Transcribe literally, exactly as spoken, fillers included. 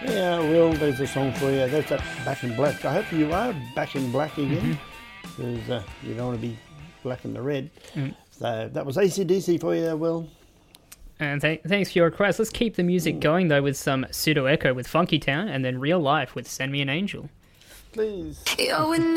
Yeah, Will, there's a song for you. That's that Back in Black. I hope you are back in black again, because mm-hmm. uh, you don't want to be black in the red. Mm. So that was A C D C for you, Will. And th- thanks for your request. Let's keep the music mm. going, though, with some Pseudo Echo with Funky Town, and then Real Life with Send Me an Angel. Please.